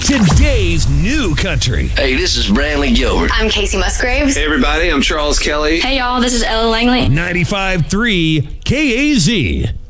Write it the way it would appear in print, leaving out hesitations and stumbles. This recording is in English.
Today's new country. Hey, this is Brantley Gilbert. I'm Casey Musgraves. Hey, everybody, I'm Charles Kelly. Hey, y'all, this is Ella Langley. 95.3 KAZ.